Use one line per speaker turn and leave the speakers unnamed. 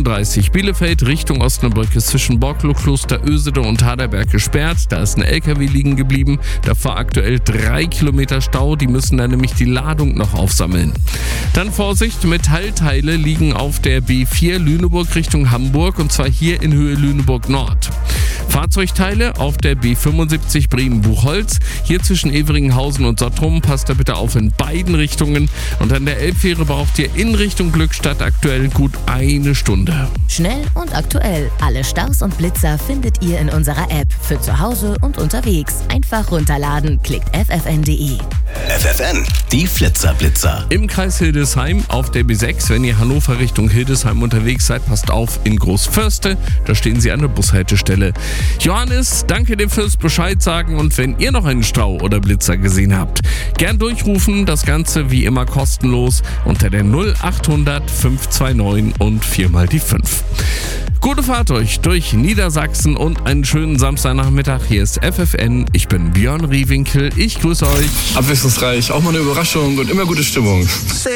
A38 Bielefeld Richtung Osnabrück ist zwischen Borklow, Kloster Ösede und Haderberg gesperrt. Da ist ein LKW liegen geblieben. Davor aktuell 3 Kilometer Stau. Die müssen dann nämlich die Ladung noch aufsammeln. Dann Vorsicht, Metallteile liegen auf der B4 Lüneburg Richtung Hamburg und zwar hier in Höhe Lüneburg Nord. Fahrzeugteile auf der B75 Bremen-Buchholz. Hier zwischen Everinghausen und Sottrum. Passt da bitte auf in beiden Richtungen. Und an der Elbfähre braucht ihr in Richtung Glückstadt aktuell gut eine Stunde.
Schnell und aktuell. Alle Staus und Blitzer findet ihr in unserer App. Für zu Hause und unterwegs. Einfach runterladen. Klickt ffn.de.
FFN, die Flitzer-Blitzer.
Im Kreis Hildesheim auf der B6, wenn ihr Hannover Richtung Hildesheim unterwegs seid, passt auf in Großförste. Da stehen sie an der Bushaltestelle. Johannes, danke dir fürs Bescheid sagen und wenn ihr noch einen Stau oder Blitzer gesehen habt, gern durchrufen. Das Ganze wie immer kostenlos unter der 0800 529 und 4 mal die 5. Gute Fahrt euch durch Niedersachsen und einen schönen Samstagnachmittag. Hier ist FFN. Ich bin Björn Riewinkel. Ich grüße euch.
Abwechslungsreich, auch mal eine Überraschung und immer gute Stimmung.